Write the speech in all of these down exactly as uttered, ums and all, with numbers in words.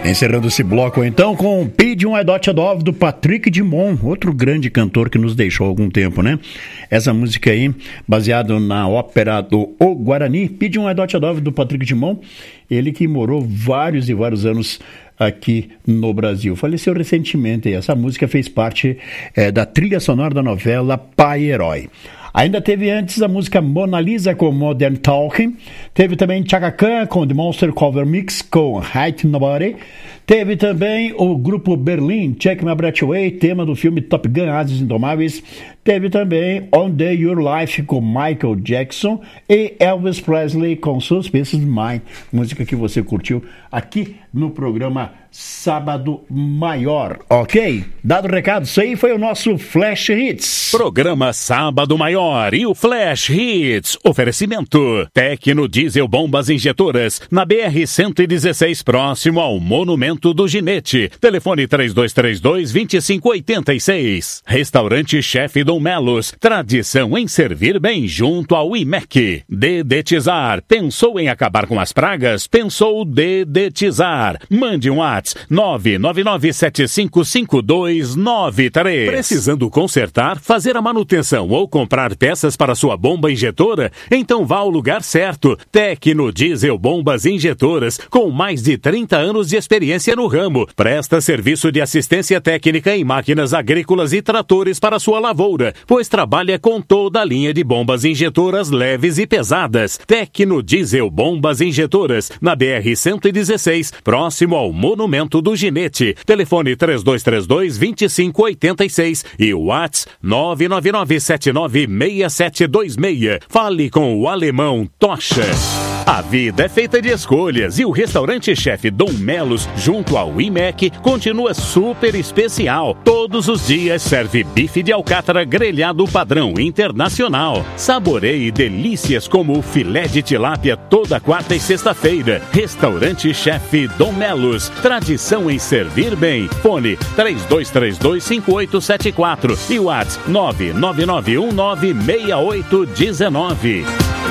Encerrando esse bloco então com Pede um Adote Adove do Patrick Dumont, outro grande cantor que nos deixou há algum tempo, né? Essa música aí, baseada na ópera do O Guarani, Pede um Adote Adove do Patrick Dumont, ele que morou vários e vários anos aqui no Brasil. Faleceu recentemente e essa música fez parte é, da trilha sonora da novela Pai Herói. Ainda teve antes a música Mona Lisa com Modern Talking. Teve também Chaka Khan com The Monster Cover Mix com Height Nobody. Teve também o grupo Berlim, Check My Breath Away, tema do filme Top Gun, Asas Indomáveis. Teve também On Day Your Life com Michael Jackson e Elvis Presley com Suspicious Mind, música que você curtiu aqui no programa Sábado Maior, ok? Dado o recado, isso aí foi o nosso Flash Hits. Programa Sábado Maior e o Flash Hits. Oferecimento Tecno Diesel Bombas Injetoras na B R cento e dezesseis, próximo ao Monumento do Ginete. Telefone três dois três dois, dois cinco oito seis. Restaurante Chefe Dom Melos. Tradição em servir bem junto ao I M E C. Dedetizar. Pensou em acabar com as pragas? Pensou Dedetizar. Mande um WhatsApp nove nove nove sete cinco cinco dois nove três. Precisando consertar, fazer a manutenção ou comprar peças para sua bomba injetora? Então vá ao lugar certo. Tecno Diesel Bombas Injetoras, com mais de trinta anos de experiência no ramo. Presta serviço de assistência técnica em máquinas agrícolas e tratores para sua lavoura, pois trabalha com toda a linha de bombas injetoras leves e pesadas. Tecno Diesel Bombas Injetoras, na B R cento e dezesseis, próximo ao Monumento do Ginete. Telefone três dois três dois, dois cinco oito seis e o WhatsApp nove nove nove sete nove seis sete dois seis. Fale com o alemão Tocha. A vida é feita de escolhas e o restaurante Chefe Dom Melos, junto ao I M E C, continua super especial. Todos os dias serve bife de alcatra grelhado padrão internacional. Saboreie delícias como o filé de tilápia toda quarta e sexta-feira. Restaurante Chefe Dom Melos, tradição em servir bem. Fone três dois três dois, cinco oito sete quatro e o WhatsApp nove nove nove um nove seis oito um nove.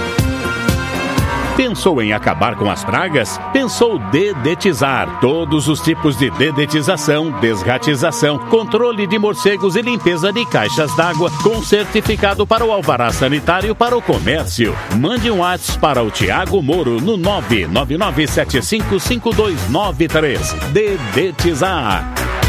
Pensou em acabar com as pragas? Pensou dedetizar. Todos os tipos de dedetização, desratização, controle de morcegos e limpeza de caixas d'água com certificado para o alvará sanitário para o comércio. Mande um WhatsApp para o Tiago Moro no nove nove nove sete cinco cinco dois nove três. Dedetizar.